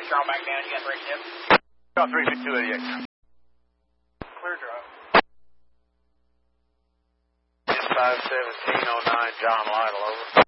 Charles back down. You got break tip. 36288. Clear drive. It's 51709 John Lytle, over.